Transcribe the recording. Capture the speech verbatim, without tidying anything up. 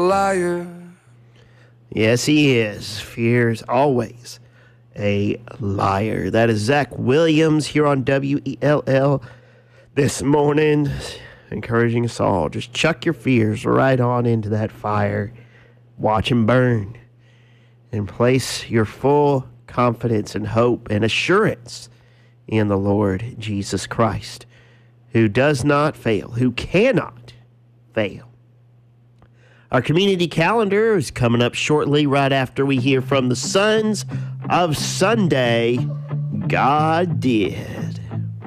liar. Yes, he is. Fear is always a liar. That is Zach Williams here on W E L L this morning, encouraging us all. Just chuck your fears right on into that fire. Watch them burn. And place your full confidence and hope and assurance in the Lord Jesus Christ, who does not fail, who cannot fail. Our community calendar is coming up shortly, right after we hear from the Sons of Sunday. God did.